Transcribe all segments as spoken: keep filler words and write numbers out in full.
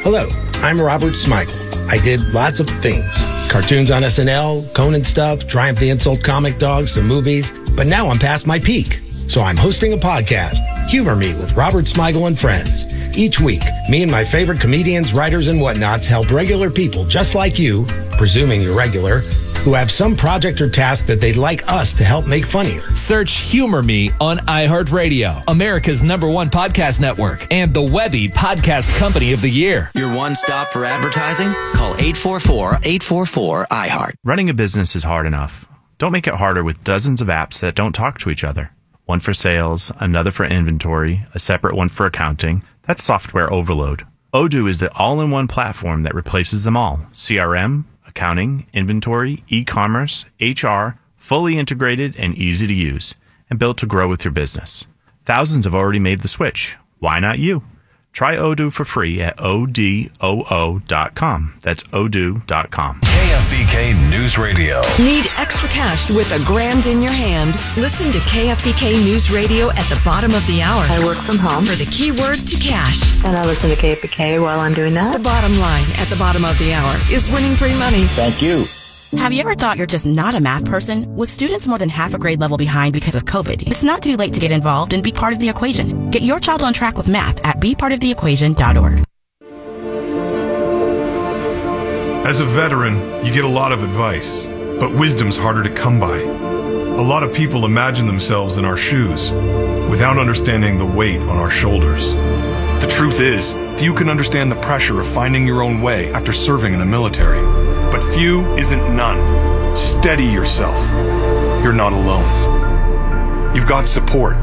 Hello, I'm Robert Smigel. I did lots of things. Cartoons on S N L, Conan stuff, Triumph the Insult Comic Dogs, some movies. But now I'm past my peak. So I'm hosting a podcast, Humor Me with Robert Smigel and Friends. Each week, me and my favorite comedians, writers, and whatnots help regular people just like you, presuming you're regular, who have some project or task that they'd like us to help make funnier. Search Humor Me on iHeartRadio, America's number one podcast network, and the Webby Podcast Company of the Year. Your one stop for advertising? Call eight four four, eight four four, I heart. Running a business is hard enough. Don't make it harder with dozens of apps that don't talk to each other. One for sales, another for inventory, a separate one for accounting. That's software overload. Odoo is the all-in-one platform that replaces them all. C R M, accounting, inventory, e-commerce, H R, fully integrated and easy to use, and built to grow with your business. Thousands have already made the switch. Why not you? Try Odoo for free at O D O O dot com. That's odoo dot com. K F B K News Radio. Need extra cash with a grand in your hand? Listen to K F B K News Radio at the bottom of the hour. I work from home. For the keyword to cash. And I listen to K F B K while I'm doing that. The bottom line at the bottom of the hour is winning free money. Thank you. Have you ever thought you're just not a math person? With students more than half a grade level behind because of COVID, it's not too late to get involved and be part of the equation. Get your child on track with math at be part of the equation dot org. As a veteran, you get a lot of advice, but wisdom's harder to come by. A lot of people imagine themselves in our shoes without understanding the weight on our shoulders. The truth is, few can understand the pressure of finding your own way after serving in the military. But few isn't none. Steady yourself. You're not alone. You've got support.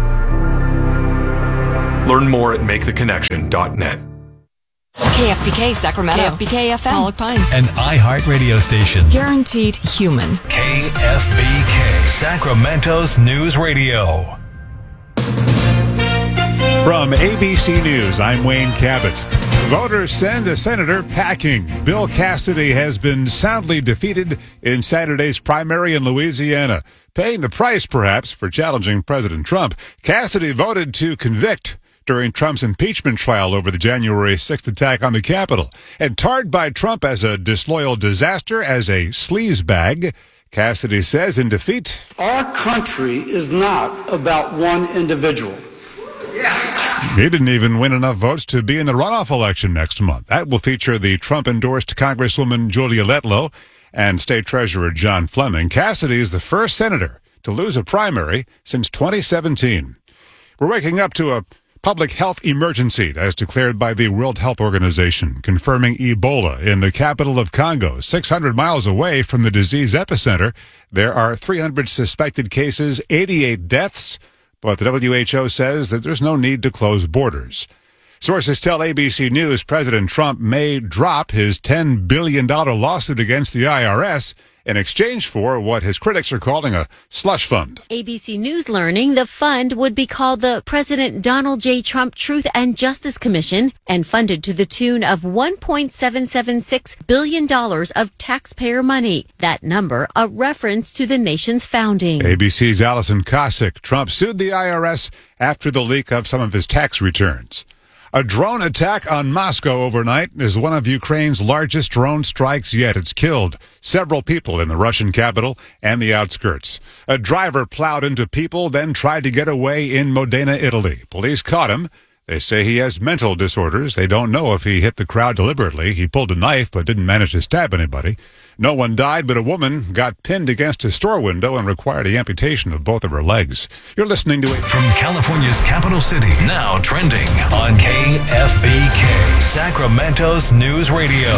Learn more at make the connection dot net. K F B K Sacramento. K F B K F M. Pollock Pines. An iHeart radio station. Guaranteed human. K F B K, Sacramento's News Radio. From A B C News, I'm Wayne Cabot. Voters send a senator packing. Bill Cassidy has been soundly defeated in Saturday's primary in Louisiana, paying the price, perhaps, for challenging President Trump. Cassidy voted to convict during Trump's impeachment trial over the January sixth attack on the Capitol. And tarred by Trump as a disloyal disaster, as a sleazebag, Cassidy says in defeat, "Our country is not about one individual." He didn't even win enough votes to be in the runoff election next month. That will feature the Trump-endorsed Congresswoman Julia Letlow and State Treasurer John Fleming. Cassidy is the first senator to lose a primary since twenty seventeen. We're waking up to a public health emergency as declared by the World Health Organization, confirming Ebola in the capital of Congo, six hundred miles away from the disease epicenter. There are three hundred suspected cases, eighty-eight deaths, but the W H O says that there's no need to close borders. Sources tell A B C News President Trump may drop his ten billion dollars lawsuit against the I R S in exchange for what his critics are calling a slush fund. A B C News learning the fund would be called the President Donald J. Trump Truth and Justice Commission and funded to the tune of one point seven seven six billion dollars of taxpayer money. That number, a reference to the nation's founding. A B C's Allison Cossack. Trump sued the I R S after the leak of some of his tax returns. A drone attack on Moscow overnight is one of Ukraine's largest drone strikes yet. It's killed several people in the Russian capital and the outskirts. A driver plowed into people, then tried to get away in Modena, Italy. Police caught him. They say he has mental disorders. They don't know if he hit the crowd deliberately. He pulled a knife but didn't manage to stab anybody. No one died, but a woman got pinned against a store window and required the amputation of both of her legs. You're listening to it from California's capital city. Now trending on K F B K, Sacramento's News Radio.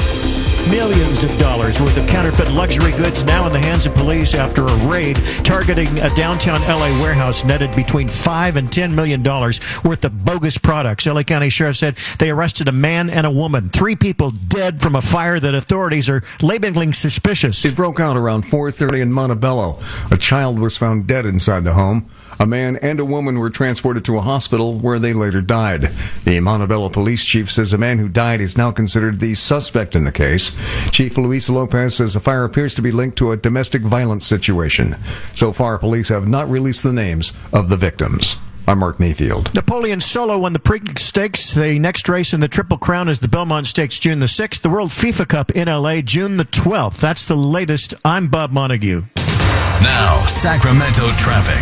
Millions of dollars worth of counterfeit luxury goods now in the hands of police after a raid targeting a downtown L A warehouse netted between five and ten million dollars worth of bogus products. L A County Sheriff said they arrested a man and a woman. Three people dead from a fire that authorities are labeling suspicious. It broke out around four thirty in Montebello. A child was found dead inside the home. A man and a woman were transported to a hospital where they later died. The Montebello police chief says the man who died is now considered the suspect in the case. Chief Luis Lopez says the fire appears to be linked to a domestic violence situation. So far, police have not released the names of the victims. I'm Mark Mayfield. Napoleon Solo won the Preakness Stakes. The next race in the Triple Crown is the Belmont Stakes, June the sixth. The World FIFA Cup in L A, June the twelfth. That's the latest. I'm Bob Montague. Now, Sacramento traffic.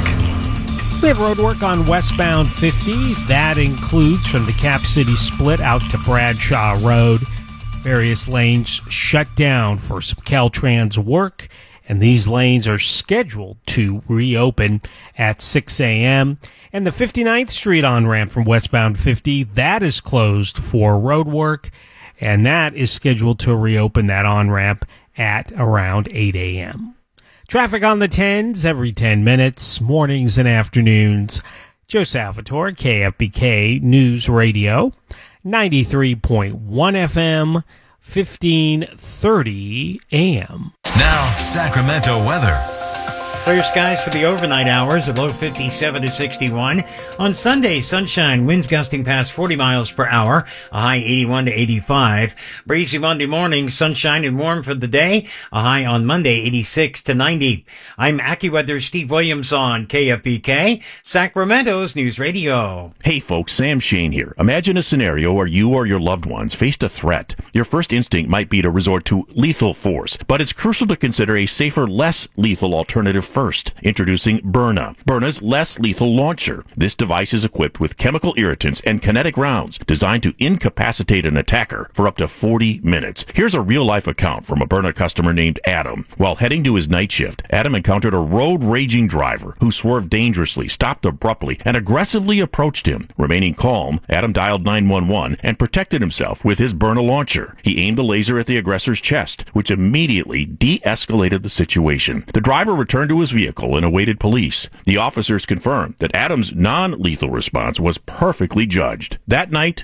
We have road work on westbound fifty. That includes from the Cap City split out to Bradshaw Road. Various lanes shut down for some Caltrans work, and these lanes are scheduled to reopen at six a.m. And the fifty-ninth Street on-ramp from westbound fifty, that is closed for road work, and that is scheduled to reopen that on-ramp at around eight a.m. Traffic on the tens every ten minutes, mornings and afternoons. Joe Salvatore, K F B K News Radio, ninety-three point one F M, fifteen thirty A M. Now, Sacramento weather. Clear skies for the overnight hours, a low fifty-seven to sixty-one. On Sunday, sunshine, winds gusting past forty miles per hour, a high eighty-one to eighty-five. Breezy Monday morning, sunshine and warm for the day, a high on Monday, eighty-six to ninety. I'm AccuWeather Steve Williams on K F B K, Sacramento's News Radio. Hey folks, Sam Shane here. Imagine a scenario where you or your loved ones faced a threat. Your first instinct might be to resort to lethal force, but it's crucial to consider a safer, less lethal alternative first. Introducing Byrna. Byrna's less lethal launcher. This device is equipped with chemical irritants and kinetic rounds designed to incapacitate an attacker for up to forty minutes. Here's a real-life account from a Byrna customer named Adam. While heading to his night shift, Adam encountered a road-raging driver who swerved dangerously, stopped abruptly, and aggressively approached him. Remaining calm, Adam dialed nine one one and protected himself with his Byrna launcher. He aimed the laser at the aggressor's chest, which immediately de-escalated the situation. The driver returned to his vehicle and awaited police. The officers confirmed that Adam's non-lethal response was perfectly judged. That night,